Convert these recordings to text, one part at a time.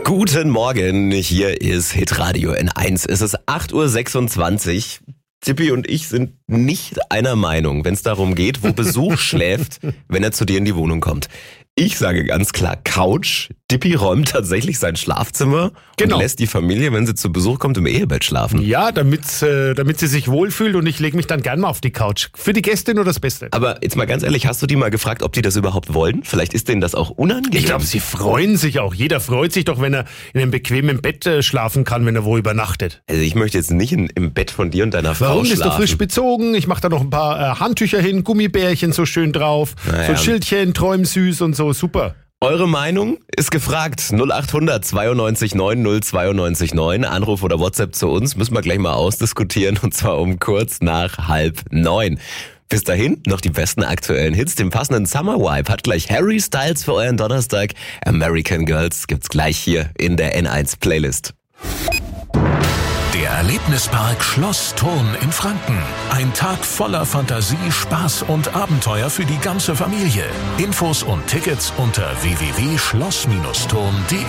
Guten Morgen, hier ist Hitradio N1. Es ist 8.26 Uhr. Tippi und ich sind nicht einer Meinung, wenn es darum geht, wo Besuch schläft, wenn er zu dir in die Wohnung kommt. Ich sage ganz klar Couch. Tippi räumt tatsächlich sein Schlafzimmer und lässt die Familie, wenn sie zu Besuch kommt, im Ehebett schlafen. Ja, damit sie sich wohlfühlt und ich lege mich dann gern mal auf die Couch. Für die Gäste nur das Beste. Aber jetzt mal ganz ehrlich, hast du die mal gefragt, ob die das überhaupt wollen? Vielleicht ist denen das auch unangenehm. Ich glaube, sie freuen sich auch. Jeder freut sich doch, wenn er in einem bequemen Bett schlafen kann, wenn er wo übernachtet. Also ich möchte jetzt nicht im Bett von dir und deiner Frau Warum? schlafen. Ist doch frisch bezogen. Ich mache da noch ein paar Handtücher hin, Gummibärchen so schön drauf, so ein Schildchen, träumsüß und so, super. Eure Meinung ist gefragt. 0800 92 90 92 9. Anruf oder WhatsApp zu uns. Müssen wir gleich mal ausdiskutieren und zwar um kurz nach 8:30. Bis dahin noch die besten aktuellen Hits. Den passenden Summer Vibe hat gleich Harry Styles für euren Donnerstag. American Girls gibt's gleich hier in der N1 Playlist. Der Erlebnispark Schloss Thurn in Franken. Ein Tag voller Fantasie, Spaß und Abenteuer für die ganze Familie. Infos und Tickets unter www.schloss-thurn.de.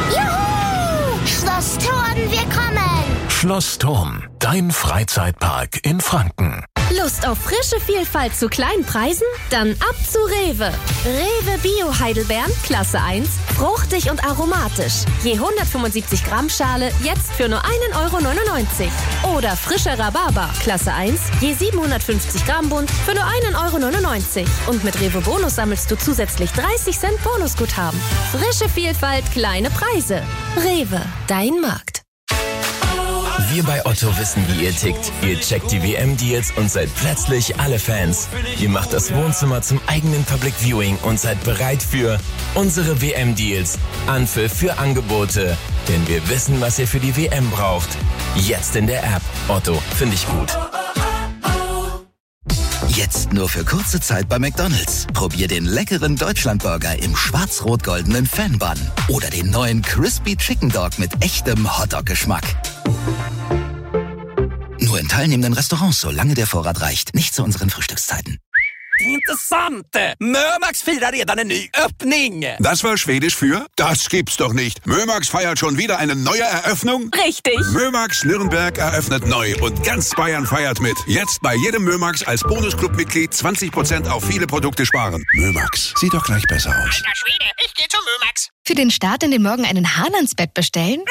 Juhu! Schloss Thurn, wir kommen! Schloss Thurn, dein Freizeitpark in Franken. Lust auf frische Vielfalt zu kleinen Preisen? Dann ab zu Rewe. Rewe Bio Heidelbeeren, Klasse 1, fruchtig und aromatisch. Je 175 Gramm Schale, jetzt für nur 1,99 €. Oder frischer Rhabarber, Klasse 1, je 750 Gramm Bund, für nur 1,99 €. Und mit Rewe Bonus sammelst du zusätzlich 30 Cent Bonusguthaben. Frische Vielfalt, kleine Preise. Rewe, dein Markt. Wir bei Otto wissen, wie ihr tickt. Ihr checkt die WM-Deals und seid plötzlich alle Fans. Ihr macht das Wohnzimmer zum eigenen Public Viewing und seid bereit für unsere WM-Deals. Anpfiff für Angebote. Denn wir wissen, was ihr für die WM braucht. Jetzt in der App. Otto, finde ich gut. Jetzt nur für kurze Zeit bei McDonald's. Probier den leckeren Deutschlandburger im schwarz-rot-goldenen Fan-Bun. Oder den neuen Crispy Chicken Dog mit echtem Hotdog-Geschmack. Nur in teilnehmenden Restaurants, solange der Vorrat reicht. Nicht zu unseren Frühstückszeiten. Intressant! Mömax firar redan en ny öppning! Das war Schwedisch für? Das gibt's doch nicht. Mömax feiert schon wieder eine neue Eröffnung? Richtig! Mömax Nürnberg eröffnet neu und ganz Bayern feiert mit. Jetzt bei jedem Mömax als Bonusclub-Mitglied 20% auf viele Produkte sparen. Mömax, sieht doch gleich besser aus. Alter Schwede, ich geh zum Mömax. Für den Start in den Morgen einen Hahn ans Bett bestellen?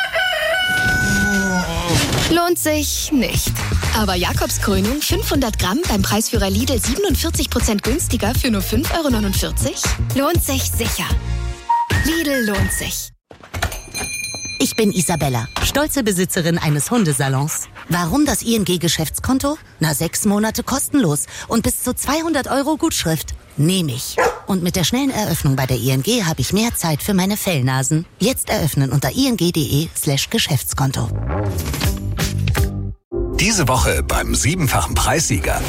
Lohnt sich nicht. Aber Jakobskrönung 500 Gramm beim Preisführer Lidl 47% günstiger für nur 5,49 € lohnt sich sicher. Lidl lohnt sich. Ich bin Isabella, stolze Besitzerin eines Hundesalons. Warum das ING-Geschäftskonto? 6 Monate kostenlos und bis zu 200 € Gutschrift. Nehme ich. Und mit der schnellen Eröffnung bei der ING habe ich mehr Zeit für meine Fellnasen. Jetzt eröffnen unter ing.de/Geschäftskonto. Diese Woche beim 7-fachen Preissieger.